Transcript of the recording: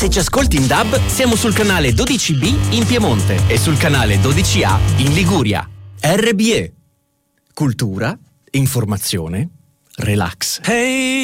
Se ci ascolti in DAB, siamo sul canale 12B in Piemonte e sul canale 12A in Liguria. RBE. Cultura, informazione, relax. Hey.